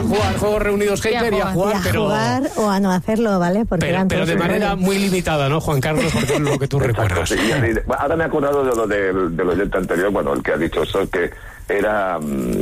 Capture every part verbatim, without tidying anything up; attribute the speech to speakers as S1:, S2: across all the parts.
S1: jugar, juegos reunidos Hater y a jugar,
S2: y a
S1: pero...
S2: jugar o a no hacerlo, ¿vale? Porque
S1: pero, pero de manera muy limitada, ¿no, Juan Carlos? Porque es lo que tú recuerdas.
S3: Sí, ahora me he acordado de lo del, del oyente anterior, bueno, el que ha dicho eso, que era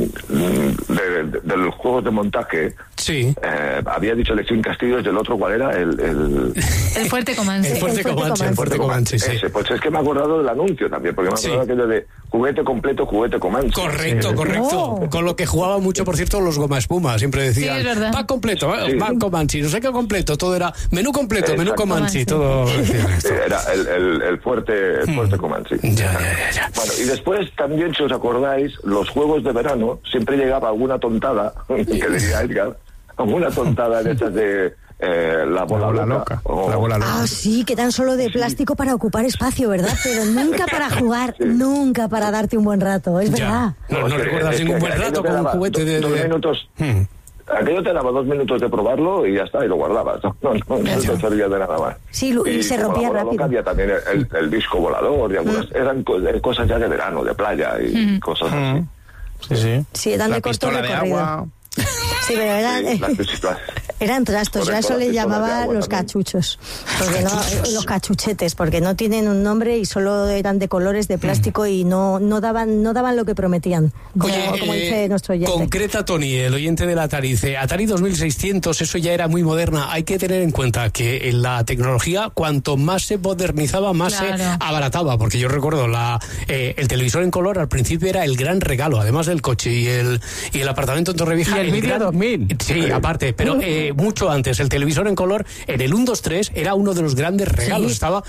S3: mm, de, de, de los juegos de montaje.
S1: Sí.
S3: Eh, había dicho Elección Castillos y el otro, ¿cuál era? El, el...
S4: el Fuerte Comanche.
S1: El Fuerte Comanche, el Fuerte Comanche, sí.
S3: Ese, pues es que me he acordado del anuncio también, porque me he acordado sí. aquello de juguete completo, juguete Comanche.
S1: Correcto,
S3: sí,
S1: correcto. Oh. Con lo que jugaban mucho, por cierto, los Goma Espuma. Siempre decían,
S4: sí,
S1: pack completo, sí. pack Comanche, no sé qué completo, todo era menú completo,
S3: Exacto.
S1: menú Comanche, todo decían esto.
S3: Era el, el, el Fuerte, el fuerte hmm. Comanche.
S1: Ya, ya, ya, ya.
S3: Bueno, y después también, si os acordáis, los juegos de verano, siempre llegaba alguna tontada, que diría Edgar, alguna tontada de esas de eh, la bola, la bola loca. loca.
S1: Oh. La bola loca.
S2: Ah, sí, que tan solo de plástico sí. para ocupar espacio, ¿verdad? Pero nunca para jugar, sí. nunca para darte un buen rato, es
S1: ya.
S2: verdad.
S1: No, no recuerdas ningún buen rato con un juguete de...
S3: Dos, dos minutos... Hmm. Aquello te daba dos minutos de probarlo y ya está, y lo guardabas. No, no, no, no te servía de nada más.
S2: Sí, y, y se rompía rápido.
S3: Loca, había también el, el, el disco volador y algunas... Mm. Eran cosas ya de verano, de playa y mm. cosas así.
S1: Sí, sí.
S2: Sí, eran
S5: la
S2: de corto
S5: pistola
S2: recorrido.
S5: De agua.
S2: Sí, pero eran,
S3: sí, las,
S2: eran trastos, yo a eso le llamaba los
S3: también.
S2: cachuchos, porque no, los cachuchetes, porque no tienen un nombre y solo eran de colores de plástico y no no daban no daban lo que prometían, como,
S1: Oye,
S2: como
S1: eh,
S2: dice nuestro oyente.
S1: Concreta Tony, el oyente del Atari, dice, Atari dos mil seiscientos, eso ya era muy moderna. Hay que tener en cuenta que en la tecnología, cuanto más se modernizaba, más claro. se abarataba, porque yo recuerdo la eh, el televisor en color al principio era el gran regalo, además del coche y el y el apartamento en Torrevieja.
S5: Y el, el vídeo gran... dos mil.
S1: Sí, aparte, pero eh, mucho antes, el televisor en color, en el uno, dos, tres, era uno de los grandes regalos, sí. estaba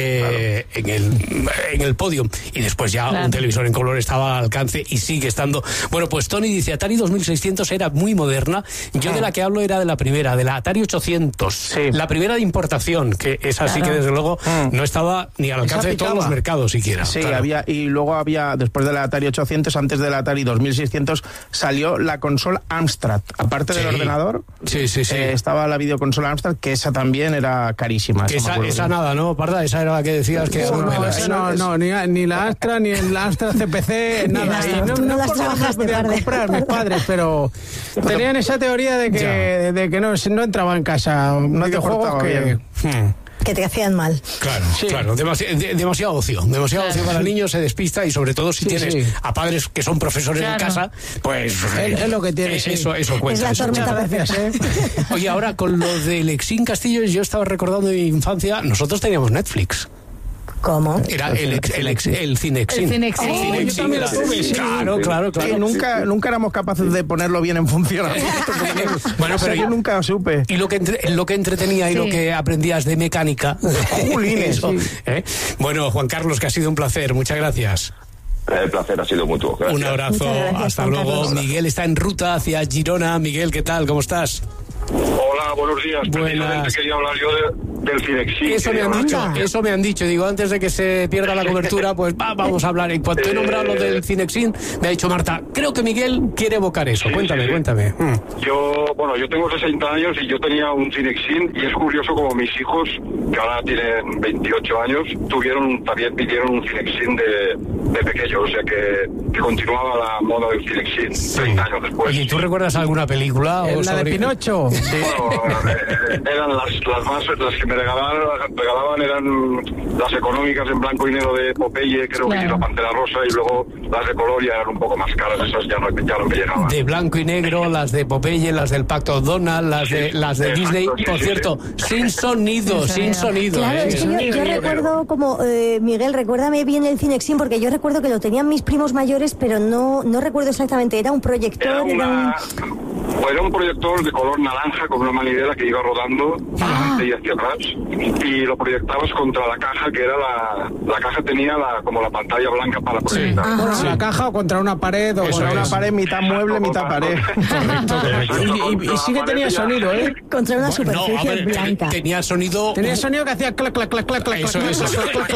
S1: eh, claro. en el en el podio, y después ya claro. un televisor en color estaba al alcance y sigue estando. Bueno, pues Tony dice, Atari dos mil seiscientos era muy moderna, yo ah. de la que hablo era de la primera, de la Atari ochocientos, sí. la primera de importación, que es así claro. que desde luego ah. no estaba ni al alcance de todos los mercados siquiera.
S5: Sí,
S1: claro.
S5: había, y luego había, después de la Atari ochocientos, antes de la Atari dos mil seiscientos, salió la consola Amstrad, aparte sí. del ordenador,
S1: sí, sí, sí.
S5: Eh, estaba la videoconsola Amstrad, que esa también era carísima.
S1: Que esa, esa nada, ¿no, Parda? Esa era la que decías que...
S6: No, no, esa no, no, ni, ni la Astra, ni la Astra C P C, nada. Y no,
S2: no, no las
S6: no
S2: trabajaste,
S6: podían comprar mis padres, pero tenían esa teoría de que, de que no, no entraba en casa un
S5: no
S6: videojuego que...
S1: Hmm.
S2: que te hacían mal.
S1: Claro, sí. claro, demasi de, demasiado ocio, demasiado claro. ocio para niños, se despista, y sobre todo si sí, tienes sí. a padres que son profesores claro. en casa, pues
S6: es, es lo que tienes.
S1: Sí. Eso, eso cuenta.
S2: Es la tormenta perfecta.
S6: ¿eh?
S1: Oye, ahora con lo de Lexín Castillo, yo estaba recordando mi infancia, nosotros teníamos Netflix.
S2: ¿Cómo?
S1: Era el, el, el, el, el Cinexin.
S4: El Cinexin.
S1: Oh,
S4: oh,
S1: yo también lo tuve. Sí, claro, claro, claro.
S5: Sí, nunca, nunca éramos capaces de ponerlo bien en funcionamiento.
S1: Bueno, pero
S5: o sea, yo nunca supe.
S1: Y lo que, entre, lo que entretenía sí. y lo que aprendías de mecánica.
S5: Julines,
S1: eso,
S5: sí.
S1: ¿eh? Bueno, Juan Carlos, que ha sido un placer. Muchas gracias.
S3: El placer ha sido mutuo. Gracias.
S1: Un abrazo. Gracias, hasta Juan luego. Carlos. Miguel está en ruta hacia Girona. Miguel, ¿qué tal? ¿Cómo estás?
S7: Hola, buenos días.
S1: Buenas.
S7: Quería hablar yo de, del Cinexin.
S1: Eso me han dicho, hablar. eso me han dicho. Digo, antes de que se pierda la cobertura, pues va, vamos a hablar. En cuanto he nombrado lo del Cinexin, me ha dicho Marta, creo que Miguel quiere evocar eso. Sí, cuéntame, sí, sí. cuéntame.
S7: Yo, bueno, yo tengo sesenta años y yo tenía un Cinexin, y es curioso como mis hijos, que ahora tienen veintiocho años, tuvieron, también pidieron un Cinexin de, de pequeño, o sea que, que continuaba la moda del Cinexin sí. treinta años después.
S1: ¿Y tú recuerdas alguna película?
S6: O la
S1: sobre...
S6: de Pinocho.
S7: Sí. Bueno, eh, eran las, las más, las que me regalaban, regalaban eran las económicas en blanco y negro de Popeye, creo claro. que sí, la Pantera Rosa, y luego las de color ya eran un poco más caras, esas ya no, ya no me llegaban.
S1: De blanco y negro, las de Popeye, las del Pacto Donald, las de, sí, las de exacto, Disney, sí, por sí, cierto, sí. sin sonido, sí, sin sonido.
S2: Claro,
S1: ¿eh?
S2: es que yo, yo recuerdo como, eh, Miguel, recuérdame bien el Cinexin, porque yo recuerdo que lo tenían mis primos mayores, pero no, no recuerdo exactamente, era un proyector,
S7: era, una,
S2: era un...
S7: Era un proyector de color naranja con una manivela que iba rodando
S2: ah.
S7: y hacia atrás, y lo proyectabas contra la caja, que era la... La caja tenía la, como la pantalla blanca para proyectar.
S6: Sí. Contra la caja o contra una pared, o
S5: Eso
S6: contra
S5: es.
S6: una pared, mitad mueble, mitad pared. Correcto, correcto. Y, y, y sí que tenía sonido, ¿eh?
S2: Contra una superficie
S1: no, a ver,
S2: blanca.
S1: Tenía sonido...
S6: Tenía sonido que hacía clac, clac, clac, clac, clac.
S1: Eso, eso.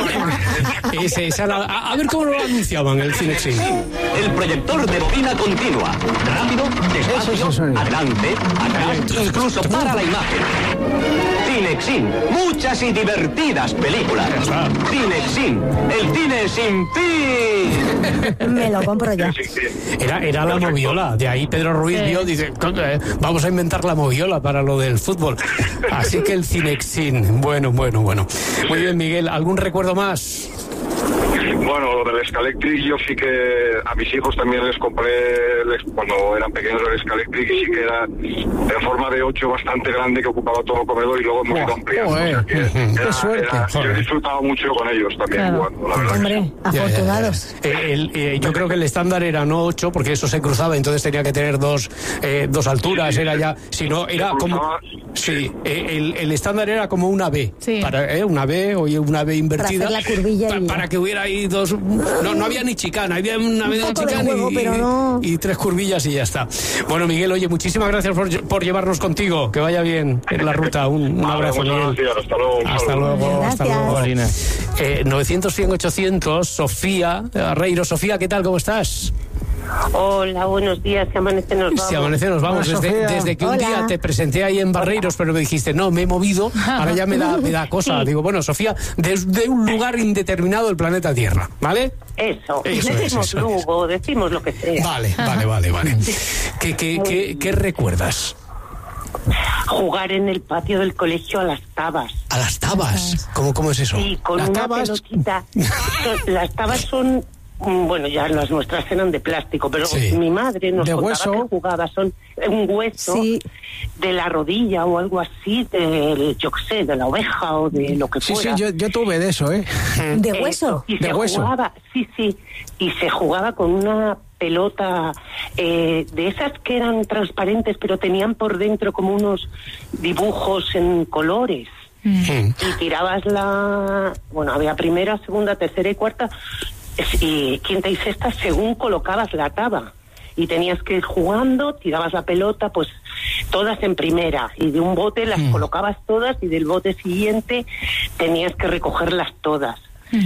S1: Ese, esa la, a, a ver cómo lo anunciaban el Cinexin.
S8: El proyector de bobina continua. Rápido, despacio,
S4: adelante, atrás, incluso para la imagen. Cinexin, muchas y divertidas películas. Cinexin, el cine sin fin.
S2: Me lo compro ya.
S1: Era, era la moviola, de ahí Pedro Ruiz
S8: Sí.
S1: vio, dice, vamos a inventar la moviola para lo del fútbol. Así que el Cinexin, bueno, bueno, bueno. Muy bien, Miguel, ¿algún recuerdo más?
S7: Bueno, lo del Scalectric yo sí que a mis hijos también les compré les, cuando eran pequeños el Scalectric, y sí que era en forma de ocho bastante grande que ocupaba todo el comedor y luego hemos ido ampliando. O sea que era-
S6: ¡Qué suerte!
S7: era- yo he disfrutado mucho con ellos también
S8: Claro.
S7: jugando, la verdad.
S2: Hombre,
S1: Ya, ya, ya.
S2: afortunados.
S1: Eh, el- eh, yo creo que el estándar era no ocho, porque eso se cruzaba, entonces tenía que tener dos, eh, dos alturas, era ya, si no, era
S7: Se
S1: como...
S7: cruzaba,
S1: Sí, eh, el, el estándar era como una B,
S8: Sí.
S1: para, eh, una B o una B invertida.
S2: Para hacer la curvilla
S1: pa-
S2: y ya.
S1: para que hubiera ahí dos... No, no había ni chicana, había una B de
S2: poco de
S1: chicana
S2: juego,
S1: y,
S2: pero no-
S1: y tres curvillas y ya está. Bueno, Miguel, oye, muchísimas gracias por, por llevarnos contigo, que vaya bien en la ruta, un, un
S7: Vale,
S1: abrazo,
S7: muchas
S1: Miguel.
S7: gracias, hasta luego. un
S1: Hasta
S7: saludo.
S1: luego, hasta
S2: Gracias.
S1: luego.
S5: Polina.
S1: Eh, novecientos, cien, ochocientos, Sofía, Arreiro. Sofía, ¿qué tal? ¿Cómo estás?
S9: Hola, buenos días, si amanece nos vamos.
S1: Si amanece nos vamos.
S6: Hola,
S1: Desde,
S6: Sofía.
S1: desde que un
S2: Hola.
S1: día te presenté ahí en Barreiros, pero me dijiste, no, me he movido, ahora ya me da, me da cosa.
S9: Sí.
S1: Digo, bueno, Sofía, desde un lugar indeterminado del planeta Tierra, ¿vale?
S9: Eso,
S1: Eso es,
S9: decimos
S1: eso es.
S9: Lugo, decimos lo que sea.
S1: Vale, vale, vale, vale. ¿Qué, qué, qué, qué recuerdas?
S9: Jugar en el patio del colegio a las tabas.
S1: A las tabas. ¿Cómo, cómo es eso?
S9: Sí, con
S1: Las
S9: una
S1: tabas.
S9: pelotita. Son- las tabas son, mm, bueno, ya las nuestras eran de plástico, pero
S1: Sí.
S9: mi madre nos
S6: De
S9: contaba
S6: hueso.
S9: que jugaba, son un hueso
S2: Sí.
S9: de la rodilla o algo así, del, yo qué sé, de la oveja o de lo que
S6: Sí, sí,
S9: fuera.
S6: yo, yo tuve de eso, ¿eh?
S2: De
S9: Eso,
S2: hueso.
S9: y
S6: De
S9: se
S6: hueso.
S9: jugaba, sí, sí, y se jugaba con una pelota eh, de esas que eran transparentes, pero tenían por dentro como unos dibujos en colores.
S1: Mm.
S9: Y tirabas la, bueno, había primera, segunda, tercera y cuarta, es- y quinta y sexta según colocabas la taba. Y tenías que ir jugando, tirabas la pelota, pues todas en primera, y de un bote las
S1: Mm.
S9: colocabas todas, y del bote siguiente tenías que recogerlas todas.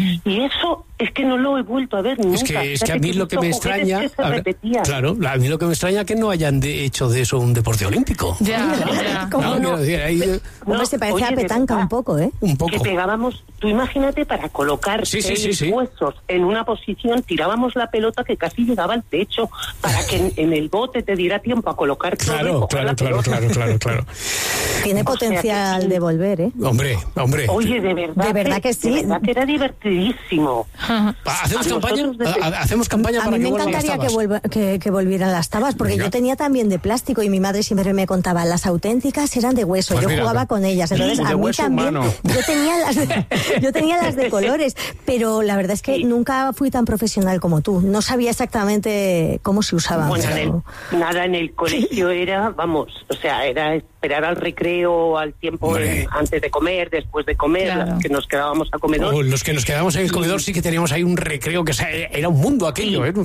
S9: Y eso es que no lo he vuelto a ver nunca.
S1: Es que, es que
S9: Fíjate
S1: a mí lo que me
S9: he visto juguetes
S1: extraña,
S9: que se
S1: a ver,
S9: repetían.
S1: claro, a mí lo que me extraña es que no hayan de- hecho de eso un deporte olímpico.
S8: Ya, ya.
S2: ¿Cómo
S1: No,
S2: no?
S1: quiero decir, ahí, eh,
S2: Hombre,
S9: No,
S2: se parece
S9: oye,
S2: a
S9: de
S2: petanca
S9: verdad,
S2: un poco, ¿eh?
S1: un
S9: Que
S1: poco.
S9: pegábamos, tú imagínate, para colocar
S1: Sí, sí,
S9: seis
S1: sí, sí.
S9: huesos en una posición, tirábamos la pelota que casi llegaba al techo para que en, en el bote te diera tiempo a colocar todo y
S1: Claro,
S9: coger
S1: claro,
S9: la
S1: claro,
S9: pelota.
S1: claro, claro, claro.
S2: Tiene
S9: O sea,
S2: potencial
S9: que-
S2: de volver, ¿eh?
S1: Hombre, hombre.
S9: Oye, de verdad,
S2: De verdad que sí.
S9: De verdad que era divertidísimo.
S1: ¿Hacemos
S9: a
S1: campaña?
S9: nosotros desde-
S1: Ha- Hacemos campaña
S2: A
S1: para
S2: mí
S1: que
S2: me
S1: vuelvan las
S2: encantaría que,
S1: tabas.
S2: vuelva- que, que volvieran las tabas, porque
S1: Venga.
S2: yo tenía también de plástico y mi madre siempre me contaba, las auténticas eran de hueso,
S1: Pues
S2: yo
S1: mira,
S2: jugaba
S1: ve.
S2: con ellas, entonces
S5: De
S2: a mí
S5: hueso
S2: también,
S5: humano.
S2: yo tenía, las de, yo tenía las de colores, pero la verdad es que
S9: Sí.
S2: nunca fui tan profesional como tú, no sabía exactamente cómo se usaban.
S9: Bueno, en
S2: pero-
S9: el- nada, en el colegio era, vamos, o sea, era esperar al recreo, al tiempo
S1: Hombre.
S9: eh, antes de comer, después de comer,
S8: Claro.
S9: las que nos quedábamos a comedor.
S1: Oh, los que nos quedamos en el comedor sí que teníamos ahí un recreo que se- era un mundo aquello, ¿eh?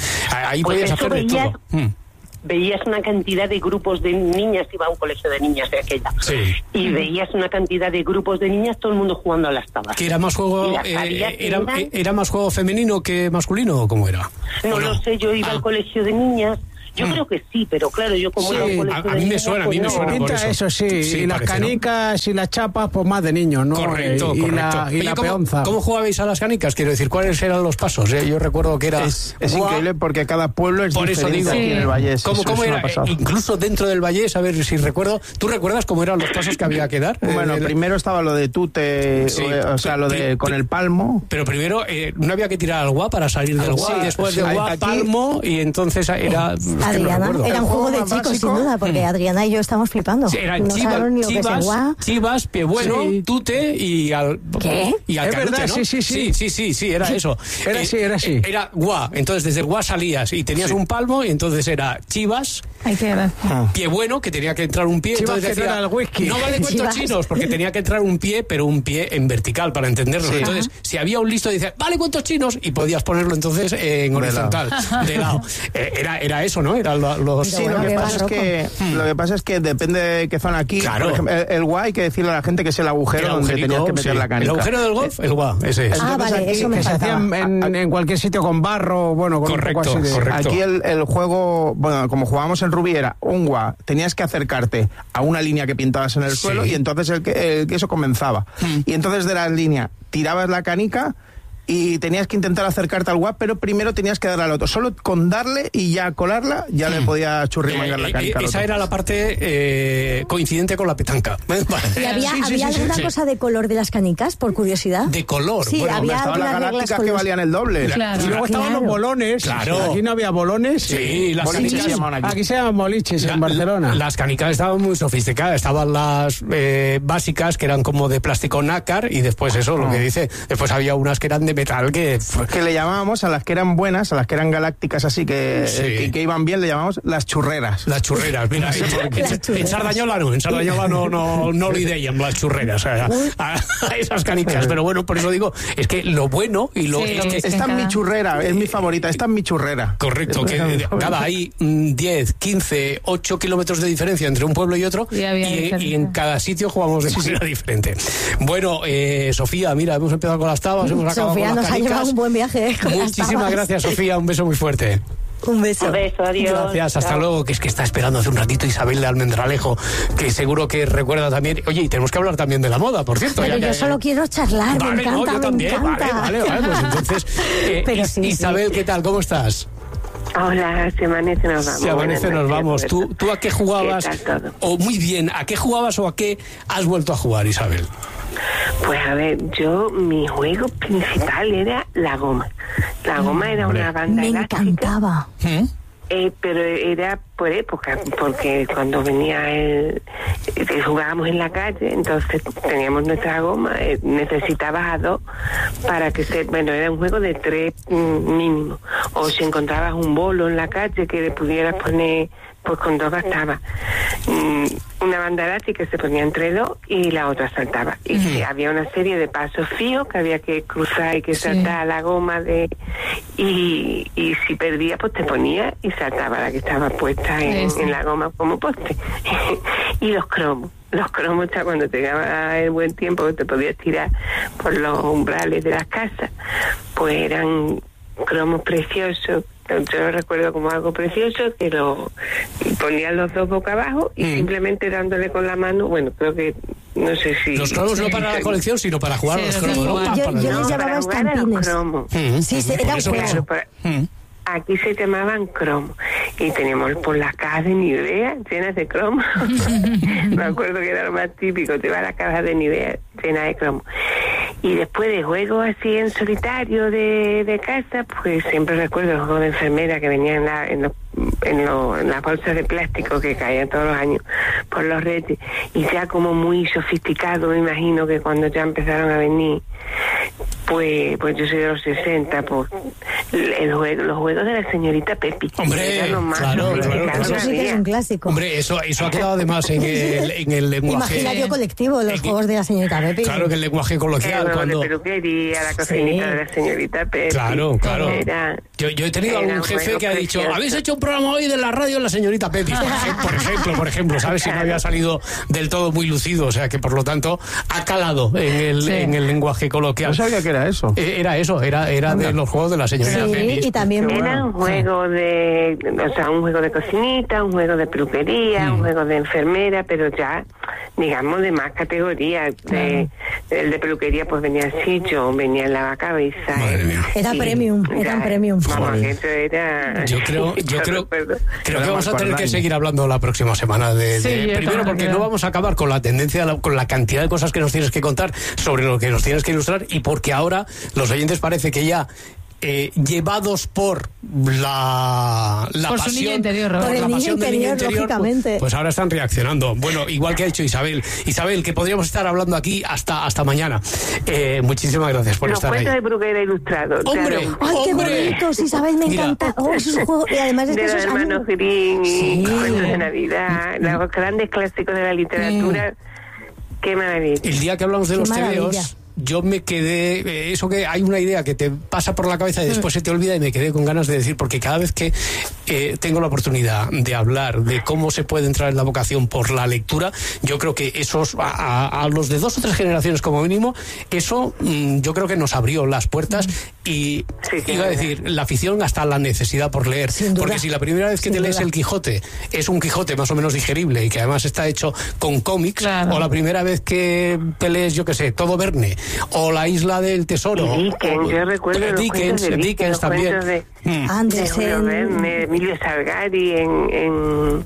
S1: Ahí
S9: Pues
S1: podías
S9: eso
S1: hacer de
S9: veías-
S1: todo. Mm.
S9: Veías una cantidad de grupos de niñas, iba a un colegio de niñas de aquella,
S1: Sí.
S9: y veías una cantidad de grupos de niñas, todo el mundo jugando a las tabas.
S1: ¿Que era más juego
S9: Y las
S1: eh,
S9: tareas
S1: era,
S9: eran-
S1: era más juego femenino que masculino o cómo era?
S9: No
S1: ¿O
S9: lo sé, yo iba
S1: Ah.
S9: al colegio de niñas, yo
S1: Mm.
S9: creo que sí, pero claro, yo como
S6: Sí,
S9: iba a un colegio
S1: a- a
S9: de
S1: mí me
S9: niñas,
S1: suena, a mí
S9: pues
S1: me
S9: no.
S1: suena. por
S6: Pinta
S1: eso.
S6: eso, sí.
S1: Sí,
S6: y las
S1: parece, ¿no?
S6: canicas y las chapas, pues más de niños, ¿no?
S1: Correcto,
S6: Eh, y
S1: correcto.
S6: La, y
S1: Oye,
S6: la
S1: ¿cómo,
S6: peonza.
S1: ¿Cómo jugabais a las canicas? Quiero decir, ¿cuáles eran los pasos? Eh, Yo recuerdo que era...
S5: Es, es
S1: Guau.
S5: increíble porque cada pueblo es
S1: Por eso
S5: diferente
S1: digo,
S5: aquí en el Vallés.
S1: ¿Cómo,
S5: Eso
S1: cómo
S5: es una
S1: era?
S5: pasada.
S1: Eh, Incluso dentro del Vallés, a ver si recuerdo. ¿Tú recuerdas cómo eran los pasos que había que dar?
S5: Bueno,
S1: Eh, el-
S5: primero estaba lo de tute,
S1: Sí,
S5: o, o sea, lo de
S1: pri-
S5: con
S1: pri-
S5: el palmo.
S1: Pero primero, eh, no había que tirar al gua para salir del
S5: Al
S1: gua,
S5: gua,
S1: y después
S5: sí,
S1: del gua,
S5: aquí-
S1: palmo, y entonces era... es que no
S2: Adriana,
S1: recuerdo.
S2: era un
S5: El
S2: juego
S5: juego
S2: de
S5: más
S2: chicos,
S5: básico.
S2: sin duda, porque Adriana y yo estamos flipando.
S1: Sí, eran
S2: no
S1: chivas,
S2: sabemos ni lo que es el
S1: chivas,
S2: guau.
S1: chivas, pie bueno,
S6: Sí.
S1: tute y al...
S2: ¿Qué?
S1: Y al
S6: Es
S1: canute,
S6: verdad,
S1: ¿no?
S6: sí, sí, sí.
S1: Sí, sí, sí, sí, era eso.
S6: Era
S1: Eh,
S6: así, era así.
S1: Era gua, entonces desde el gua salías y tenías un palmo y entonces era chivas,
S8: Hay que ver.
S1: pie bueno, que tenía que entrar un pie.
S6: Chivas,
S1: entonces
S6: que no
S1: decía,
S6: era el whisky.
S1: no vale cuentos
S2: Chivas.
S1: chinos, porque tenía que entrar un pie, pero un pie en vertical para entenderlo.
S5: Sí.
S1: Entonces, si había un listo, dice, vale cuentos chinos, y podías ponerlo entonces en horizontal, de lado. Eh, era, era eso, ¿no? ¿no? Eran los...
S5: Sí, lo que, pasa es que, mm. lo que pasa es que depende de qué zona aquí.
S1: Claro.
S5: Por ejemplo, el, el guay, hay que decirle a la gente que es el agujero el donde tenías que meter sí. la canica.
S1: ¿El agujero del golf? El guay, ese es.
S2: Ah, vale,
S6: aquí,
S2: eso me
S6: que se hacía en, en cualquier sitio con barro, bueno, con
S1: correcto,
S6: un poco así de...
S1: correcto.
S5: Aquí el, el juego, bueno, como jugábamos en Rubí era un guay, tenías que acercarte a una línea que pintabas en el sí. suelo y entonces el, el queso comenzaba. Mm. Y entonces de la línea tirabas la canica y tenías que intentar acercarte al guap, pero primero tenías que darle al otro. Solo con darle y ya colarla, ya mm. le podía churrimangar eh, la canica.
S1: Eh, esa era la parte eh, coincidente con la petanca.
S2: ¿Y había, sí, ¿había sí, alguna sí, cosa sí. de color de las canicas, por curiosidad?
S1: ¿De color?
S2: Sí,
S5: bueno,
S2: había
S5: estaban las galácticas que valían el doble.
S6: Claro. Y luego estaban claro. los bolones.
S1: Claro.
S6: Aquí no había bolones.
S1: Sí, las
S6: boliches
S1: canicas.
S6: Se aquí. aquí se llaman boliches la, en Barcelona.
S1: Las canicas estaban muy sofisticadas. Estaban las eh, básicas, que eran como de plástico nácar, y después eso, lo que dice, después había unas que eran de metal que...
S5: que le llamábamos a las que eran buenas, a las que eran galácticas así, que, sí. eh, que, que iban bien, le llamábamos las churreras.
S1: Las churreras, mira, en, en Sardañola no, en Sardañola no, no, no li deien las churreras a, a, a esas canicas, pero bueno, por eso digo, es que lo bueno y lo...
S5: Sí,
S1: es que,
S5: esta es mi churrera, es mi favorita, esta es mi churrera.
S1: Correcto, que nada, hay diez, quince, ocho kilómetros de diferencia entre un pueblo y otro, y, y, y en cada sitio jugamos de manera sí. diferente. Bueno, eh, Sofía, mira, hemos empezado con las tabas, hemos acabado
S2: Sofía
S1: con las canicas.
S2: Sofía nos ha llevado un buen viaje.
S1: Muchísimas gracias, Sofía. Un beso muy fuerte.
S2: Un beso.
S9: Un beso, adiós.
S1: Gracias, hasta
S9: Chao.
S1: luego, que es que está esperando hace un ratito Isabel de Almendralejo, que seguro que recuerda también. Oye, y tenemos que hablar también de la moda, por cierto.
S2: Pero
S1: ya,
S2: yo
S1: ya,
S2: solo
S1: ya.
S2: quiero charlar,
S1: Vale,
S2: me encanta,
S1: no, yo
S2: me
S1: también,
S2: encanta.
S1: Vale, vale, vale, pues entonces, eh,
S2: Pero sí,
S1: Isabel,
S2: sí.
S1: ¿qué tal? ¿Cómo estás?
S9: Hola, se amanece, nos vamos.
S1: Se amanece, nos vamos. ¿Tú, ¿Tú a qué jugabas?
S9: ¿Qué tal todo?
S1: O muy bien, ¿a qué jugabas o a qué has vuelto a jugar, Isabel?
S9: Pues a ver, yo, mi juego principal era la goma. La goma era
S1: Hombre.
S9: una banda
S2: Me
S9: elástica.
S2: encantaba.
S1: ¿Mm?
S9: Eh, pero era por época, porque cuando venía el, el jugábamos en la calle, entonces teníamos nuestra goma, eh, necesitabas a dos para que se, bueno, era un juego de tres mm, mínimo, o si encontrabas un bolo en la calle que le pudieras poner, pues con dos bastaba. Mm, una banda elástica se ponía entre dos y la otra saltaba. Y
S1: Uh-huh.
S9: sí, había una serie de pasos fijos que había que cruzar y que
S2: Sí.
S9: saltar la goma de y, y si perdía pues te ponía y saltaba la que estaba puesta en,
S8: Sí.
S9: en la goma como poste. Y los cromos. Los cromos, ya cuando te llegaba el buen tiempo que te podías tirar por los umbrales de las casas, pues eran cromos preciosos. Yo lo recuerdo como algo precioso, que lo ponían los dos boca abajo y
S1: Mm.
S9: simplemente dándole con la mano, bueno, creo que, no sé si...
S1: Los cromos no para la colección, sino para jugar
S8: Sí,
S1: los
S8: sí,
S1: cromos, ¿no?
S8: igual.
S1: Pa-
S2: Yo-
S1: para
S2: yo
S1: el-
S2: les
S9: No,
S2: llamaba
S9: para jugar a los
S2: estampines.
S9: cromos.
S1: Mm,
S2: Sí, sí,
S1: por
S2: era
S1: eso,
S2: un
S1: por
S2: juego.
S1: eso.
S9: Claro, pero
S1: Mm.
S9: aquí se llamaban cromos y teníamos por las cajas de Nivea llenas de cromos. Me acuerdo que era lo más típico, te va a la caja de Nivea llena de cromos. Y después de juegos así en solitario de, de casa, pues siempre recuerdo los juegos de enfermera que venían en, la, en, los, en, los, en las bolsas de plástico que caían todos los años por los redes. Y ya como muy sofisticado, me imagino que cuando ya empezaron a venir, pues pues yo soy de los sesenta, pues el juego, los juegos de la señorita Pepi.
S1: Hombre,
S9: eran los más
S1: claro,
S9: sofisticados
S1: claro,
S2: Eso sí que es un clásico.
S1: Hombre, eso, eso ha quedado además en el, en el lenguaje.
S2: Imaginario colectivo, los
S1: en-
S2: juegos de la señorita Pepi.
S1: Claro que el lenguaje
S9: El
S1: coloquial,
S9: juego
S1: cuando...
S9: de peluquería, la cocinita
S2: Sí.
S9: de la señorita Pepi.
S1: Claro, claro.
S9: Era,
S1: Yo, yo he tenido
S9: era
S1: algún
S9: un
S1: jefe
S9: juego
S1: que ha dicho,
S9: precioso.
S1: habéis hecho un programa hoy de la radio de la señorita Pepis, por, ej- por ejemplo, por ejemplo, ¿sabes? Si no había salido del todo muy lucido, o sea que por lo tanto ha calado en el,
S8: Sí.
S1: en el lenguaje coloquial.
S5: No sabía que era eso.
S1: Eh, Era eso, era, era de los juegos de la señorita
S2: Sí,
S1: Pepis.
S2: y también
S9: Era un juego de, o sea, un juego de cocinita, un juego de peluquería,
S1: Mm.
S9: un juego de enfermera, pero ya, digamos, de más categoría. De, el de peluquería pues venía así, yo venía en la cabeza.
S1: Madre
S9: eh,
S1: mía.
S2: Era
S9: y
S2: premium, era un premium.
S9: Vamos,
S1: Joder.
S9: que eso era...
S1: Yo creo, yo creo,
S9: recuerdo.
S1: creo que vamos a tener que seguir hablando la próxima semana de,
S8: Sí,
S1: de-
S8: yo
S1: primero
S8: también
S1: porque
S8: creo.
S1: no vamos a acabar con la tendencia, la- con la cantidad de cosas que nos tienes que contar sobre lo que nos tienes que ilustrar y porque ahora los oyentes parece que ya eh, llevados por la, la
S8: Por su
S1: pasión,
S8: niño interior, Robert.
S2: Por el
S1: la
S2: niño
S1: pasión del niño
S2: interior,
S1: interior,
S2: lógicamente.
S1: pues, pues ahora están reaccionando. Bueno, igual que ha dicho Isabel, Isabel, que podríamos estar hablando aquí hasta hasta mañana. Eh, muchísimas gracias por
S9: Los
S1: estar ahí.
S9: cuentos de Bruguera ilustrados.
S1: ¡Hombre!
S9: claro.
S2: ¡Ay, qué
S1: ¡Hombre!
S2: bonitos! Isabel, me
S1: Mira.
S2: encanta. Oh, esos juegos. Y además es que
S9: De los
S2: esos a mí-
S9: hermanos Grimm y
S2: Sí.
S9: cuentos de Navidad, los grandes clásicos de la literatura. Qué maravilla.
S1: El día que hablamos de
S2: Qué
S1: los
S2: maravilla.
S1: tebeos, yo me quedé, eh, eso que hay una idea que te pasa por la cabeza y después se te olvida, y me quedé con ganas de decir, porque cada vez que eh, tengo la oportunidad de hablar de cómo se puede entrar en la vocación por la lectura, yo creo que esos, a, a los de dos o tres generaciones como mínimo, eso mmm, yo creo que nos abrió las puertas y sí, iba a decir, la afición hasta la necesidad por leer, porque si la primera vez que Sin te lees duda. el Quijote es un Quijote más o menos digerible y que además está hecho con cómics, claro. o la primera vez que te lees, yo qué sé, todo Verne, o La Isla del Tesoro,
S8: y Dickens,
S1: o,
S8: yo recuerdo
S1: Dickens,
S8: los cuentos de
S1: Dickens
S8: los
S1: también.
S8: cuentos de,
S1: mm.
S2: Andersen,
S8: de Julio Verne, Emilio Salgari en, en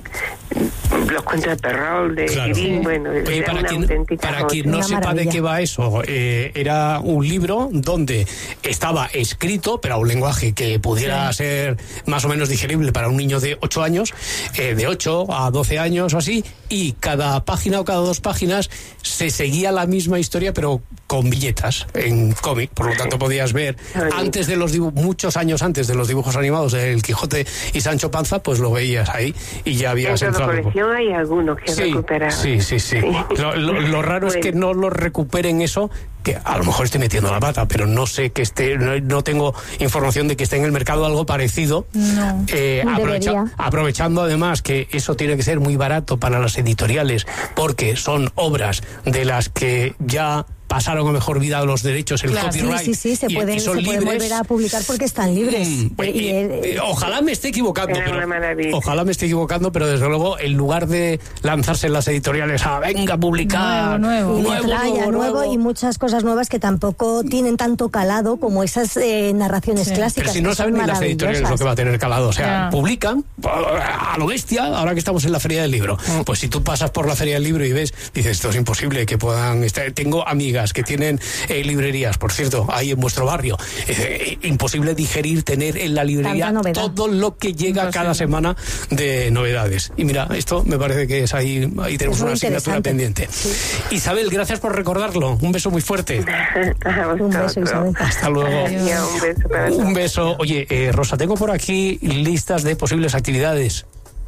S8: los cuentos de Perrault, de
S1: Claro.
S8: Grimm, bueno,
S1: Oye,
S8: era
S1: para
S8: una
S1: quien,
S8: auténtica
S1: para quien no
S2: Una
S1: sepa
S2: maravilla.
S1: de qué va eso, eh, era un libro donde estaba escrito, pero a un lenguaje que pudiera sí. ser más o menos digerible para un niño de ocho años, eh, de ocho a doce años o así, y cada página o cada dos páginas se seguía la misma historia, pero con viñetas en cómic, por lo tanto podías ver antes de los dibujos, muchos años antes de los dibujos animados del Quijote y Sancho Panza, pues lo veías ahí y ya habías
S8: en
S1: entrado.
S8: En la colección hay algunos que
S1: sí,
S8: he recuperado.
S1: Sí, sí, sí. sí. Lo, lo, lo raro bueno. es que no lo recuperen eso, que a lo mejor estoy metiendo la pata, pero no sé que esté, no, no tengo información de que esté en el mercado algo parecido.
S2: No,
S1: eh, aprovecha, aprovechando además que eso tiene que ser muy barato para las editoriales, porque son obras de las que ya pasaron a mejor vida los derechos, el
S2: claro,
S1: copyright.
S2: Sí, sí, sí, se
S1: y,
S2: pueden,
S1: y son
S2: se pueden
S1: libres.
S2: volver a publicar porque están libres.
S1: Mm,
S2: y, y,
S1: y, y, ojalá me esté equivocando, pero, ojalá me esté equivocando, pero desde luego, en lugar de lanzarse en las editoriales a venga a publicar
S2: nuevo, nuevo,
S1: y
S2: nuevo, nuevo, nuevo, nuevo y muchas cosas nuevas que tampoco tienen tanto calado como esas eh, narraciones sí. clásicas.
S1: Pero si no saben ni las editoriales lo que va a tener calado, o sea, yeah. publican a lo bestia, ahora que estamos en la Feria del Libro. Mm. Pues si tú pasas por la Feria del Libro y ves, dices, esto es imposible que puedan estar. Tengo amigas que tienen Eh, librerías, por cierto, ahí en vuestro barrio. Eh, imposible digerir tener en la librería todo lo que llega Imposible. cada semana de novedades. Y mira, esto me parece que es ahí, ahí tenemos una asignatura pendiente. Sí. Isabel, gracias por recordarlo. Un beso muy fuerte.
S2: Un beso, Isabel.
S1: Hasta luego.
S8: Adiós, un beso. Para
S1: un beso. Oye, eh, Rosa, tengo por aquí listas de posibles actividades.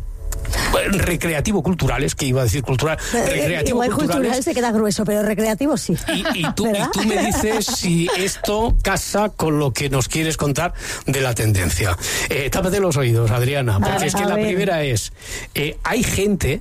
S1: Recreativo-culturales, que iba a decir cultural, recreativo
S2: Igual cultural se queda grueso, pero recreativo sí.
S1: Y, y, tú, y tú me dices si esto casa con lo que nos quieres contar de la tendencia. Eh, tápate los oídos, Adriana, porque a, es que la ver. primera es, eh, hay gente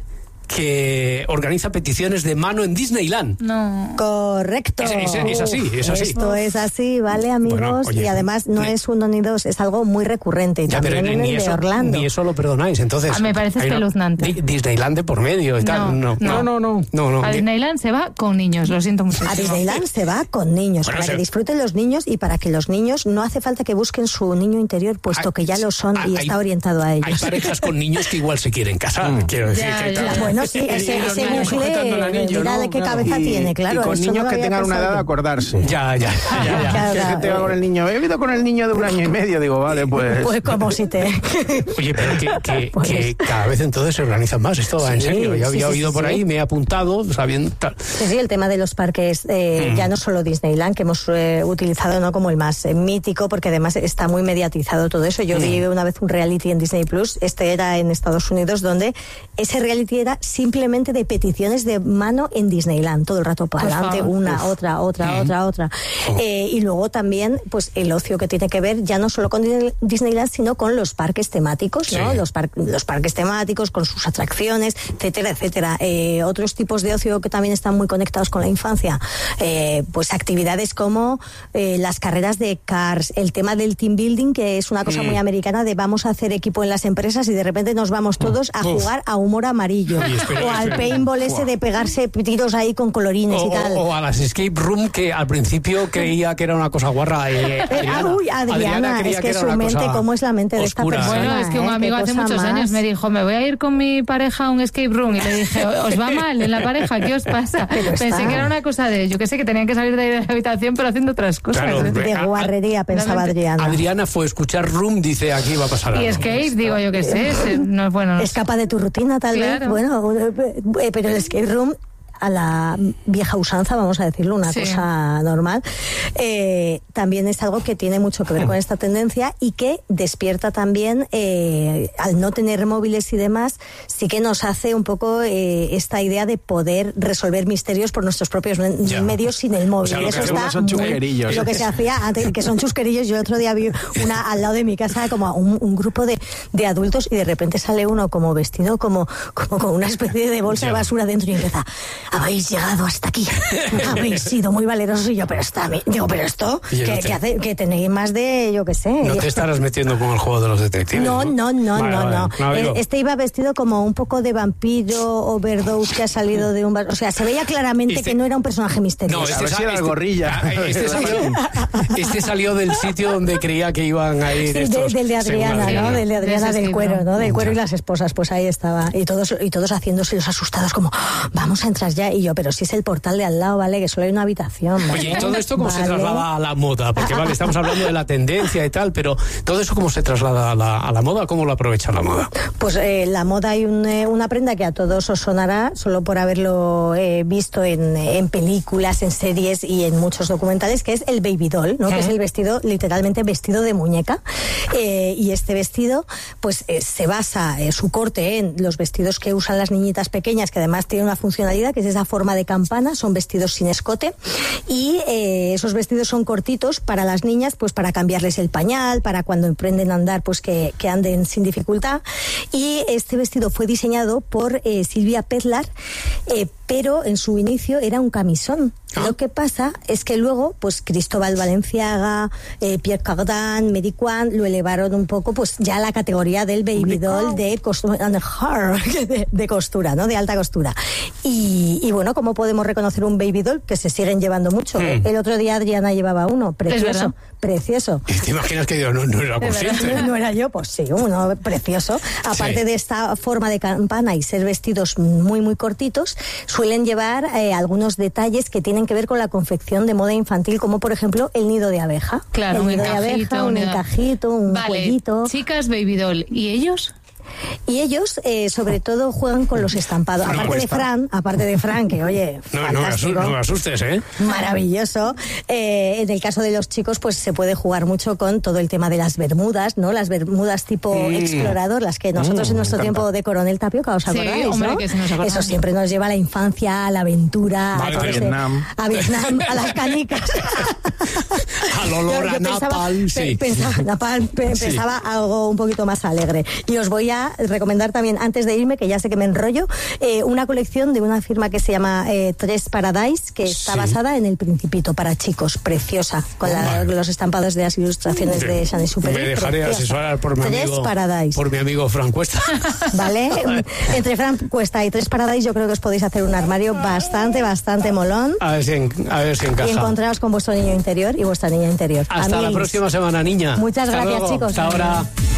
S1: que organiza peticiones de mano en Disneyland.
S2: No. Correcto.
S1: Es, es, es así, es así.
S2: Esto es así, ¿vale, amigos? Bueno, oye, y además no es uno ni dos, es algo muy recurrente.
S1: Ya, pero
S2: en
S1: ni,
S2: el
S1: eso,
S2: de Orlando.
S1: ni eso lo perdonáis, entonces.
S10: Ah, me parece espeluznante.
S1: No, Disneyland de por medio y tal. No,
S6: no, no. no,
S1: no, no
S10: a Disneyland se va con niños, lo siento mucho.
S2: A Disneyland se va con niños, bueno, para se... que disfruten los niños y para que los niños no hace falta que busquen su niño interior, puesto hay, que ya lo son hay, y está orientado a ellos.
S1: Hay parejas con niños que igual se quieren casar, mm. quiero decir.
S2: Ya,
S1: que
S2: ya. Bueno, sí, ese, ese bucle, mira de qué cabeza
S5: y,
S2: tiene, claro.
S5: Y con niños
S2: no
S5: que tengan una edad de acordarse.
S1: Ya, ya, ya. ya, ya.
S5: Que gente va con el niño. He vivido con el niño de un año y medio, digo, vale, pues.
S2: Pues como si te.
S1: Oye, pero que, que, pues... que cada vez entonces se organizan más, esto va sí, en serio. Yo había sí, oído sí, por sí. ahí, me he apuntado, sabiendo. Tal.
S2: Sí, sí, el tema de los parques, eh, mm. ya no solo Disneyland, que hemos eh, utilizado no como el más eh, mítico, porque además está muy mediatizado todo eso. Yo mm. vi una vez un reality en Disney Plus, este era en Estados Unidos, donde ese reality era simplemente de peticiones de mano en Disneyland, todo el rato para adelante, una, Uf. otra, otra, mm. otra, otra. Oh. Eh, y luego también, pues el ocio que tiene que ver ya no solo con Disneyland, sino con los parques temáticos, sí. ¿no? Los, par los parques temáticos, con sus atracciones, etcétera, etcétera. Eh, otros tipos de ocio que también están muy conectados con la infancia, eh, pues actividades como eh, las carreras de cars, el tema del team building, que es una cosa mm. muy americana, de vamos a hacer equipo en las empresas y de repente nos vamos todos a Uf. jugar a humor amarillo. Oye, espera, o al espera. paintball ese wow. de pegarse tiros ahí con colorines
S1: o,
S2: y tal.
S1: O, o a las escape room, que al principio creía que era una cosa guarra. Eh,
S2: Adriana, Uy, Adriana, Adriana es que, que su mente, ¿cómo es la mente
S1: oscura,
S2: de esta persona?
S10: Bueno, es que un
S2: ¿eh?
S10: amigo hace muchos más. años me dijo, me voy a ir con mi pareja a un escape room, y le dije, ¿os va mal en la pareja? ¿Qué os pasa? Pensé está. que era una cosa de, yo que sé, que tenían que salir de ahí de la habitación, pero haciendo otras cosas.
S1: Claro,
S2: de guarrería, pensaba Adriana.
S1: Adriana fue escuchar room, dice, aquí va a pasar algo.
S10: Y escape, digo, yo que sé, no, bueno.
S2: Escapa de tu rutina, tal claro. vez. Bueno, pero el escape room a la vieja usanza, vamos a decirlo, una sí. cosa normal, eh, también es algo que tiene mucho que ver con esta tendencia y que despierta también, eh, al no tener móviles y demás, sí que nos hace un poco eh, esta idea de poder resolver misterios por nuestros propios ya. medios sin el móvil.
S5: O sea, lo
S2: Eso
S5: que
S2: está
S5: son chusquerillos.
S2: Muy, lo que se hacía antes, que son chusquerillos. Yo el otro día vi una al lado de mi casa como un, un grupo de, de adultos y de repente sale uno como vestido como, como con una especie de bolsa ya. de basura dentro y empieza: habéis llegado hasta aquí, habéis sido muy valerosos. Y yo, pero está bien. Digo, pero esto, que, no te... que, hace, que tenéis más de, yo qué sé.
S1: No te estarás metiendo con el juego de los detectives.
S2: No, no, no,
S1: vale,
S2: no,
S1: vale.
S2: no.
S1: no
S2: digo... Este iba vestido como un poco de vampiro overdose que ha salido de un... O sea, se veía claramente este... que no era un personaje misterioso.
S5: No, este, sal, este, gorrilla.
S1: Este salió, este salió del sitio donde creía que iban a ir
S2: sí,
S1: estos...
S2: de, del de Adriana, ¿no? Del de Adriana del cuero, ¿no? Del cuero y las esposas, pues ahí estaba. Y todos, y todos haciéndose los asustados como, vamos a entrar ya. Y yo, pero si es el portal de al lado, ¿vale? Que solo hay una habitación, ¿vale?
S1: Oye, ¿y todo esto cómo
S2: ¿vale?
S1: se traslada a la moda? Porque vale, estamos hablando de la tendencia y tal, pero todo eso cómo se traslada a la, a la moda, ¿cómo lo aprovecha la moda?
S2: Pues eh, la moda hay un, eh, una prenda que a todos os sonará, solo por haberlo eh, visto en, en películas, en series y en muchos documentales, que es el baby doll, ¿no? ¿Eh? Que es el vestido, literalmente vestido de muñeca. Eh, y este vestido, pues eh, se basa eh, su corte en los vestidos que usan las niñitas pequeñas, que además tienen una funcionalidad que es esa forma de campana, son vestidos sin escote, y eh, esos vestidos son cortitos para las niñas, pues para cambiarles el pañal, para cuando emprenden a andar, pues que, que anden sin dificultad. Y este vestido fue diseñado por eh, Silvia Petlar, eh, pero en su inicio era un camisón. ¿Ah? Lo que pasa es que luego, pues Cristóbal Valenciaga, eh, Pierre Cardin, Mary Quant lo elevaron un poco, pues ya a la categoría del baby doll de costura, de, de costura, ¿no? De alta costura. Y, y bueno, ¿cómo podemos reconocer un baby doll? Que se siguen llevando mucho. Mm. El otro día Adriana llevaba uno, precioso, precioso.
S1: ¿Te imaginas que yo no, no era consciente?
S2: No, no era yo, pues sí, uno precioso. Aparte sí. de esta forma de campana y ser vestidos muy, muy cortitos, suelen llevar eh, algunos detalles que tienen que ver con la confección de moda infantil, como por ejemplo el nido de abeja.
S10: Claro,
S2: el
S10: un
S2: nido
S10: encajito,
S2: de abeja, un, un encajito, un
S10: vale,
S2: cuellito.
S10: Chicas baby doll, ¿y ellos?
S2: Y ellos, eh, sobre todo, juegan con los estampados.
S1: No
S2: aparte
S1: cuesta.
S2: de Fran, aparte de Fran, que oye,
S1: no, no, me asustes, no me asustes, ¿eh?
S2: Maravilloso. Eh, en el caso de los chicos, pues se puede jugar mucho con todo el tema de las bermudas, ¿no? Las bermudas tipo mm. explorador, las que nosotros mm, en nuestro tiempo de Coronel Tapioca, ¿os acordáis?
S10: Sí, hombre,
S2: ¿no?
S10: que sí nos acordamos.
S2: Eso siempre nos lleva a la infancia, a la aventura,
S1: vale,
S2: a,
S1: a
S5: Vietnam.
S2: a Vietnam, a las canicas.
S1: Al olor a napalm, sí.
S2: Pensaba, napalm, pe,
S1: sí.
S2: pensaba algo un poquito más alegre. Y os voy a recomendar también, antes de irme, que ya sé que me enrollo, eh, una colección de una firma que se llama eh, Tres Paradise, que está sí. basada en El Principito, para chicos, preciosa, con la, los estampados de las ilustraciones sí. de Saint-Exupéry.
S1: Me dejaré
S2: preciosa.
S1: asesorar por mi
S2: Tres
S1: amigo,
S2: Paradise.
S1: por mi amigo Fran Cuesta.
S2: ¿Vale? Entre Fran Cuesta y Tres Paradise yo creo que os podéis hacer un armario bastante, bastante molón.
S1: A ver si, en, a ver si encaja.
S2: Y encontraros con vuestro niño interior y vuestra niña interior.
S1: Hasta Amigos. La próxima semana, niña.
S2: Muchas
S1: Hasta
S2: gracias,
S1: luego.
S2: chicos.
S1: Hasta ahora.